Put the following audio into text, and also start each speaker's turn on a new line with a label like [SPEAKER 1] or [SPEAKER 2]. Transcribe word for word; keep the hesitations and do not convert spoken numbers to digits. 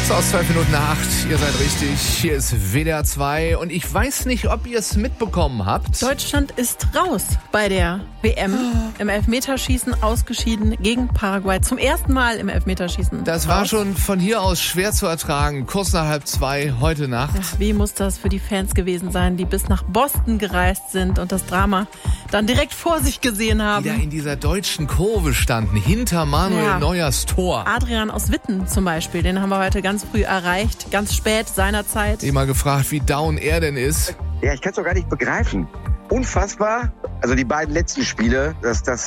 [SPEAKER 1] So, aus zwölf Minuten nach acht, ihr seid richtig, hier ist W D R zwei und ich weiß nicht, ob ihr es mitbekommen habt.
[SPEAKER 2] Deutschland ist raus bei der W M im Elfmeterschießen, ausgeschieden gegen Paraguay. Zum ersten Mal im Elfmeterschießen.
[SPEAKER 1] Das
[SPEAKER 2] raus.
[SPEAKER 1] war schon von hier aus schwer zu ertragen, kurz nach halb zwei heute Nacht.
[SPEAKER 2] Ja, wie muss das für die Fans gewesen sein, die bis nach Boston gereist sind und das Drama dann direkt vor sich gesehen haben.
[SPEAKER 1] Die da in dieser deutschen Kurve standen, hinter Manuel
[SPEAKER 2] Ja.
[SPEAKER 1] Neuers Tor.
[SPEAKER 2] Adrian aus Witten zum Beispiel, den haben wir heute ganz früh erreicht, ganz spät seinerzeit.
[SPEAKER 1] Immer gefragt, wie down er denn ist.
[SPEAKER 3] Ja, ich kann es doch gar nicht begreifen. Unfassbar. Also die beiden letzten Spiele, dass das